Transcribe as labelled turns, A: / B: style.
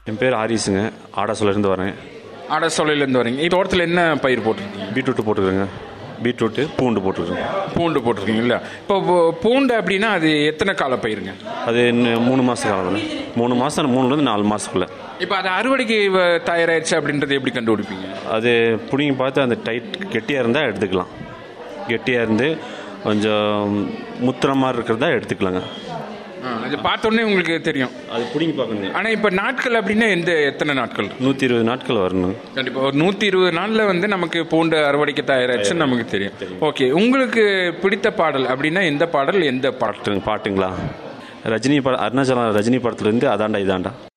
A: என் பேர் ஆரிஸுங்க. ஆடாசோலேருந்து வரேன்.
B: ஆடசோலையிலேருந்து வரீங்க. தோட்டத்தில் என்ன பயிர் போட்டிருக்கீங்க?
A: பீட்ரூட்டு போட்டுருக்கேங்க. பீட்ரூட்டு பூண்டு போட்டுருக்கேங்க.
B: பூண்டு போட்டிருக்கீங்க இல்லை? இப்போ பூண்டு அப்படின்னா அது எத்தனை கால பயிருங்க?
A: அது 3 மாதம் காலம். 3 மாதம், 3லேருந்து 4 மாதத்துக்குள்ள.
B: இப்போ அது அறுவடைக்கு தயாராகிடுச்சு அப்படின்றத எப்படி கண்டுபிடிப்பீங்க?
A: அது பிடிங்கி பார்த்து அந்த கெட்டியாக இருந்தால் எடுத்துக்கலாம். கெட்டியாக இருந்து கொஞ்சம் முத்துற மாதிரி இருக்கிறதா எடுத்துக்கலாங்க.
B: அது பார்த்தோன்னே உங்களுக்கு தெரியும்.
A: அது பிடிங்கி பார்க்கணுங்க.
B: ஆனால் இப்போ நாட்கள் அப்படின்னா எத்தனை நாட்கள்?
A: 120 நாட்கள் வரணும்.
B: கண்டிப்பாக ஒரு 120 நாளில் நமக்கு பூண்டு அறுவடைக்கு தயாராச்சுன்னு நமக்கு தெரியும். ஓகே, உங்களுக்கு பிடித்த பாடல் அப்படின்னா எந்த பாடல், எந்த பாட்டு?
A: பாட்டுங்களா? ரஜினி அருணாச்சலம் ரஜினி படத்துலேருந்து அதாண்டா இதாண்டா.